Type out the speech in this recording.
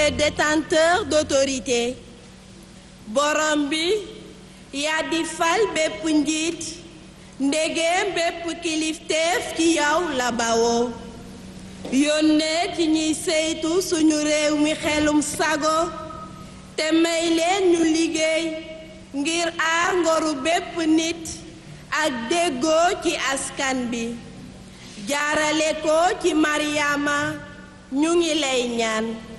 détenteur d'autorité borom bi yaa di fal bépp njiit ndegem bépp kilifteef ci yow la bawoo yónnee ci ñiy saytu suñu réew mi xelum sago te may leen ñu liggéey ngir aar ngoru bépp nit ak déggoo ci askan bi jaarale ko ci Mariama ñu ngi lay ñaan